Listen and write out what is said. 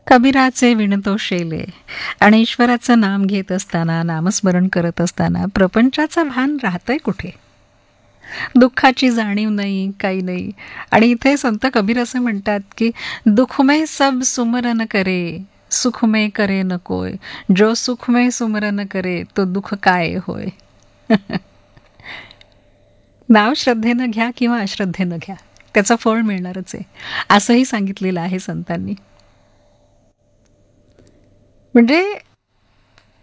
कबीराचे विणतो शेले आणि ईश्वराचं नाम घेत असताना, नामस्मरण करत असताना प्रपंचाचं भान राहतंय कुठे? दुःखाची जाणीव नाही, काही नाही. आणि इथे संत कबीर असं म्हणतात की दुःखमय सब सुमरन करे, सुखमय करे न कोय. जो सुखमय सुमरन करे तो दुःख काय होय. नाव श्रद्धेनं घ्या किंवा अश्रद्धेनं घ्या, त्याचं फळ मिळणारच आहे, असंही सांगितलेलं आहे संतांनी. म्हणजे